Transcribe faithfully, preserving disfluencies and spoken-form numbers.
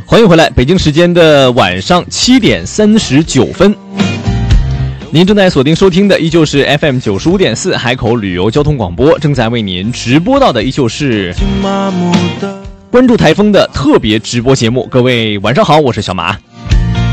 欢迎回来，北京时间的晚上七点三十九分，您正在锁定收听的依旧是 F M 九十五点四海口旅游交通广播，正在为您直播到的依旧是关注台风的特别直播节目。各位晚上好，我是小马。